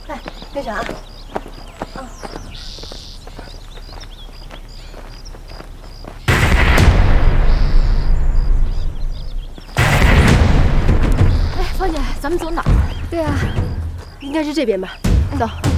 来，跟上啊！啊。 哎，芳姐，咱们走哪儿？ 对啊，应该是这边吧。走。